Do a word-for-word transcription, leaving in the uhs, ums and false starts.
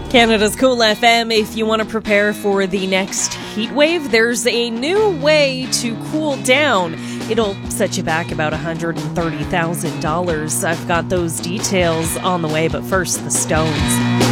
Canada's Cool F M. If you want to prepare for the next heat wave, there's a new way to cool down. It'll set you back about one hundred thirty thousand dollars. I've got those details on the way, but first, the Stones.